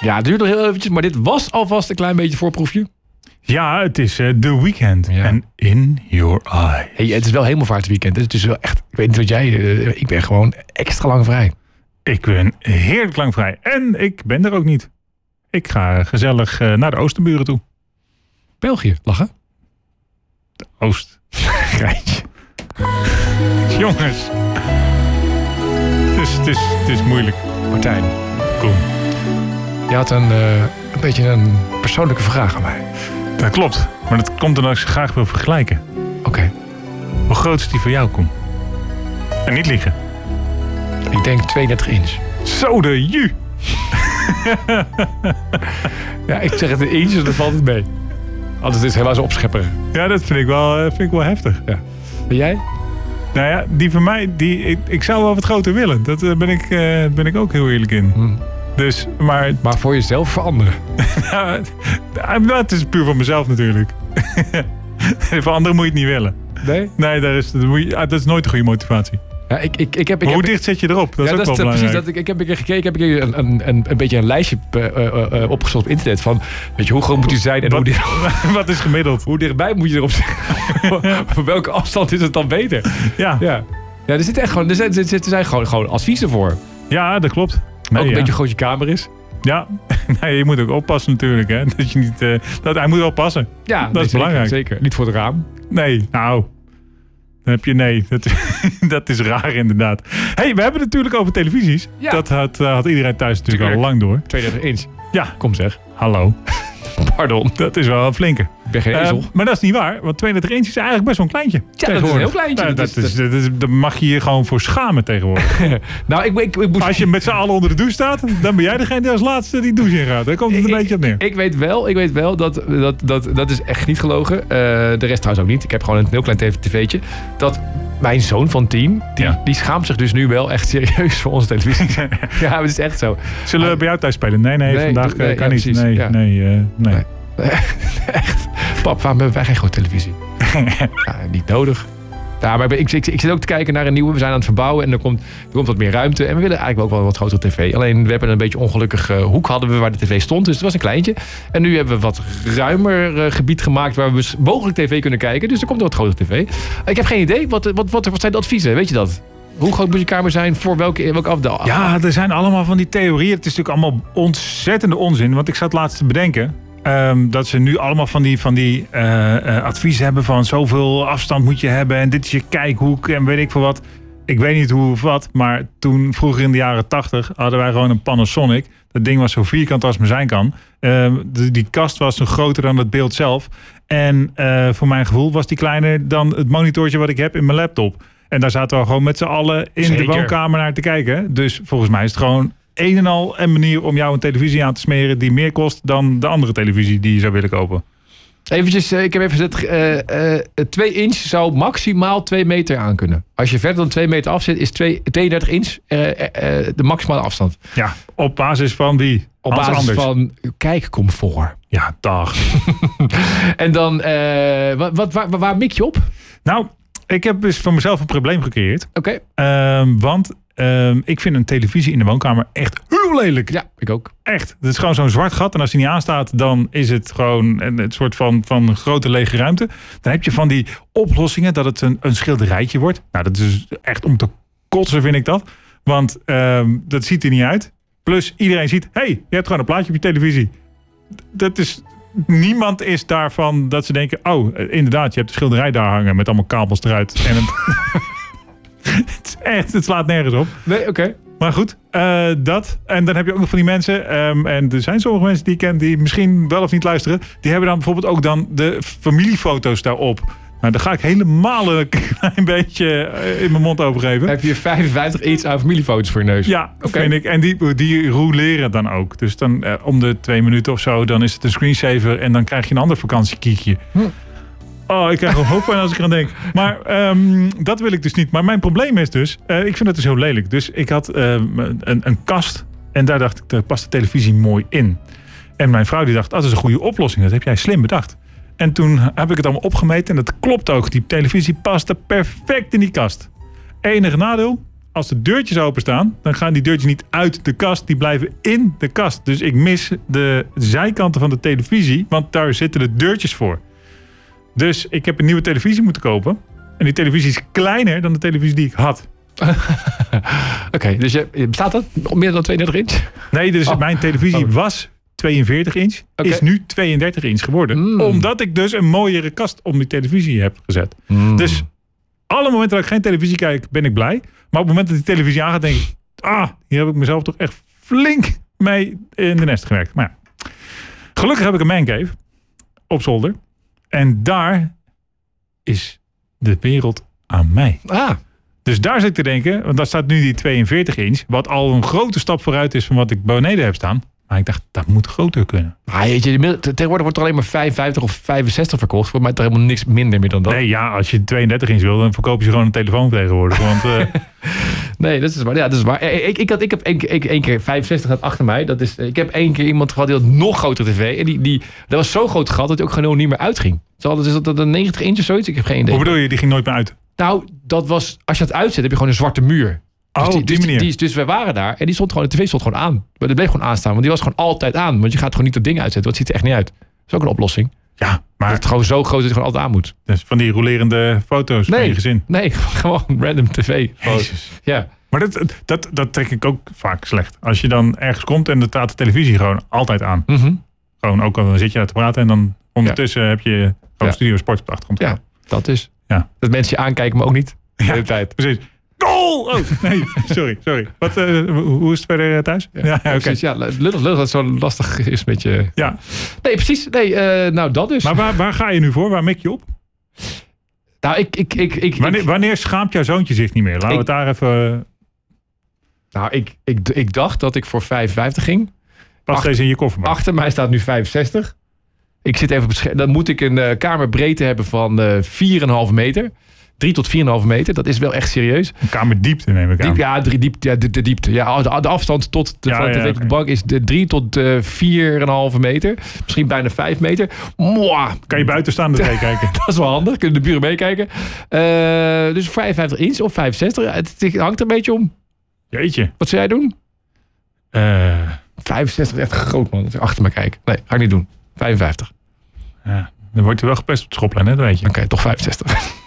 Ja, het duurt nog heel eventjes, maar dit was alvast een klein beetje voorproefje. Ja, het is The Weeknd. En In Your Eyes. Hey, het is wel Hemelvaartsweekend. Dus het is wel echt, ik weet niet wat jij... ik ben gewoon extra lang vrij. Ik ben heerlijk lang vrij. En ik ben er ook niet. Ik ga gezellig naar de Oosterburen toe. België, lachen. De Oost. Geintje. Jongens. Het is moeilijk. Martijn. Koen. Je had een beetje een persoonlijke vraag aan mij. Dat klopt. Maar dat komt omdat ik ze graag wil vergelijken. Oké. Hoe groot is die voor jou, Koen? En niet liegen. Ik denk 32 inch. Zo de ju. Ja, ik zeg het in inch, dus dan valt het mee. Anders is het helemaal zo opschepperen. Ja, dat vind ik wel heftig. Ja. En jij? Nou ja, die van mij, ik zou wel wat groter willen. Dat ben ik ook heel eerlijk in. Dus, maar voor jezelf, voor anderen? Het is puur voor mezelf natuurlijk. Voor anderen moet je het niet willen. Nee? Nee, dat is nooit een goede motivatie. Ja, hoe dicht zet je erop? Dat is ook wel belangrijk. Precies, ik heb een keer gekeken, heb ik een beetje een lijstje opgezocht op internet van, weet je, hoe groot moet hij zijn en wat is gemiddeld? Hoe dichtbij moet je erop zijn? Voor welke afstand is het dan beter? Ja, er zitten echt gewoon, er zijn gewoon adviezen voor. Ja, dat klopt. Nee, ook een beetje hoe groot je kamer is. Ja, nee, je moet ook oppassen natuurlijk. Hè? Dat je niet, hij moet wel passen. Ja, dat is belangrijk. Zeker. Niet voor het raam. Nee, nou, dan heb je dat is raar inderdaad. Hey, we hebben het natuurlijk over televisies. Ja. Dat had iedereen thuis natuurlijk al lang door. 32 inch. Ja. Kom zeg. Hallo. Pardon. Dat is wel een flinke. Ik ben geen ezel. Maar dat is niet waar, want 32 inch is eigenlijk best wel een kleintje. Ja, dat is een heel kleintje. Daar mag je je gewoon voor schamen tegenwoordig. Nou, ik moet... Als je met z'n allen onder de douche staat, dan ben jij degene die als laatste die douche ingaat. Daar komt het een beetje op neer. Ik weet wel dat is echt niet gelogen. De rest trouwens ook niet. Ik heb gewoon een heel klein tv'tje. Dat mijn zoon van 10, die schaamt zich dus nu wel echt serieus voor onze televisie. Ja, het is echt zo. Zullen we bij jou thuis spelen? Nee, vandaag kan niet. Precies, nee. Echt. Pap, waarom hebben wij geen grote televisie? Niet nodig. Ja, maar ik zit ook te kijken naar een nieuwe. We zijn aan het verbouwen en er komt wat meer ruimte. En we willen eigenlijk ook wel een wat grotere tv. Alleen we hebben een beetje ongelukkige hoek hadden we waar de tv stond. Dus het was een kleintje. En nu hebben we wat ruimer gebied gemaakt waar we mogelijk tv kunnen kijken. Dus er komt een wat grotere tv. Ik heb geen idee. Wat zijn de adviezen? Weet je dat? Hoe groot moet je kamer zijn voor welke afdeling? Ja, er zijn allemaal van die theorieën. Het is natuurlijk allemaal ontzettende onzin. Want ik zat laatst te bedenken. Dat ze nu allemaal van die adviezen hebben van zoveel afstand moet je hebben en dit is je kijkhoek en weet ik veel wat. Ik weet niet hoe of wat, maar toen vroeger in de jaren 80 hadden wij gewoon een Panasonic. Dat ding was zo vierkant als maar zijn kan. Die kast was zo groter dan het beeld zelf. En voor mijn gevoel was die kleiner dan het monitortje wat ik heb in mijn laptop. En daar zaten we gewoon met z'n allen in de woonkamer naar te kijken. Dus volgens mij is het gewoon een en al een manier om jou een televisie aan te smeren die meer kost dan de andere televisie die je zou willen kopen. Eventjes, ik heb even gezet, 2 inch zou maximaal 2 meter aan kunnen. Als je verder dan 2 meter af zit, is 32 inch de maximale afstand. Ja, op basis van wie? Op basis van kijkcomfort. Ja, dag. En dan, waar mik je op? Nou, ik heb dus voor mezelf een probleem gecreëerd. Oké. Want ik vind een televisie in de woonkamer echt heel lelijk. Ja, ik ook. Echt. Het is gewoon zo'n zwart gat. En als die niet aanstaat, dan is het gewoon een soort van een grote lege ruimte. Dan heb je van die oplossingen dat het een schilderijtje wordt. Nou, dat is echt om te kotsen, vind ik dat. Want dat ziet er niet uit. Plus, iedereen ziet, hey, je hebt gewoon een plaatje op je televisie. Niemand is daarvan dat ze denken, oh, inderdaad, je hebt de schilderij daar hangen met allemaal kabels eruit. En het slaat nergens op. Nee, oké. Maar goed, dat. En dan heb je ook nog van die mensen. En er zijn sommige mensen die ik ken die misschien wel of niet luisteren. Die hebben dan bijvoorbeeld ook dan de familiefoto's daarop. Nou, daar ga ik helemaal een klein beetje in mijn mond over geven. Heb je 55 iets aan familiefoto's voor je neus? Ja, vind ik. En die roleren dan ook. Dus dan om de 2 minuten of zo, dan is het een screensaver. En dan krijg je een ander vakantiekiekje. Oh, ik krijg er hoop van als ik eraan denk. Maar dat wil ik dus niet. Maar mijn probleem is dus, ik vind het dus heel lelijk. Dus ik had een kast en daar dacht ik, daar past de televisie mooi in. En mijn vrouw die dacht, dat is een goede oplossing. Dat heb jij slim bedacht. En toen heb ik het allemaal opgemeten en dat klopt ook. Die televisie paste perfect in die kast. Enige nadeel, als de deurtjes openstaan, dan gaan die deurtjes niet uit de kast. Die blijven in de kast. Dus ik mis de zijkanten van de televisie, want daar zitten de deurtjes voor. Dus ik heb een nieuwe televisie moeten kopen. En die televisie is kleiner dan de televisie die ik had. Oké, dus bestaat dat meer dan 32 inch? Nee, dus mijn televisie was 42 inch. Is nu 32 inch geworden. Omdat ik dus een mooiere kast om die televisie heb gezet. Dus alle momenten dat ik geen televisie kijk, ben ik blij. Maar op het moment dat die televisie aangaat, denk ik... hier heb ik mezelf toch echt flink mee in de nest gewerkt. Maar ja. Gelukkig heb ik een mancave op zolder. En daar is de wereld aan mij. Dus daar zit ik te denken, want daar staat nu die 42 inch... wat al een grote stap vooruit is van wat ik beneden heb staan. Maar ik dacht, dat moet groter kunnen. Tegenwoordig wordt er alleen maar 55 of 65 verkocht. Voor mij is er helemaal niks minder meer dan dat. Nee, ja, als je 32 inch wil, dan verkoop je gewoon een telefoon tegenwoordig. Want, nee, dat is waar. Ja, dat is waar. Ik heb één keer 65 gaat achter mij. Ik heb één keer iemand gehad die had nog grotere tv. En dat was zo groot gat dat hij ook gewoon niet meer uitging. Dus dat een 90 inch of zoiets? Ik heb geen idee. Hoe bedoel je, die ging nooit meer uit? Nou, dat was, als je het uitzet, heb je gewoon een zwarte muur. Op die manier. Dus we waren daar en de tv stond gewoon aan. Maar dat bleef gewoon aanstaan, want die was gewoon altijd aan. Want je gaat gewoon niet dat ding uitzetten, want het ziet er echt niet uit. Dat is ook een oplossing. Ja, maar... Dat het gewoon zo groot dat het gewoon altijd aan moet. Dus van die rolerende foto's van je gezin? Nee, gewoon random tv. Ja. Maar dat trek ik ook vaak slecht. Als je dan ergens komt en er staat de televisie gewoon altijd aan. Gewoon ook al dan zit je daar te praten en dan ondertussen heb je gewoon Studio Sport op de achtergrond. Ja, dat is. Ja. Dat mensen je aankijken, maar ook niet. De hele tijd. Precies. Goal! Oh, nee, sorry. Wat, hoe is het verder thuis? Ja, precies. Ja, lullig dat het zo lastig is met je... Ja. Nee, precies. Nee, nou dat dus. Maar waar ga je nu voor? Waar mik je op? Nou, Wanneer schaamt jouw zoontje zich niet meer? Laten we het daar even... Nou, ik dacht dat ik voor 55 ging. Pas deze in je koffer. Achter mij staat nu 65. Ik zit even op het scherm. Dan moet ik een kamerbreedte hebben van 4,5 meter. 3 tot 4,5 meter. Dat is wel echt serieus. Een kamerdiepte neem ik aan. Ja, de diepte. Ja, de afstand tot de bank is 3 tot 4,5 meter. Misschien bijna 5 meter. Mwah. Kan je buiten staan de kijken? Dat is wel handig. Kunnen de buren meekijken. Dus 55 inch of 65. Ja, het hangt er een beetje om. Jeetje. Wat zou jij doen? 65 is echt groot, man. Als ik achter me kijk. Nee, ga ik niet doen. 55. Ja, dan wordt er wel gepest op het schoolplein, hè? Dat weet je. Oké, toch 65.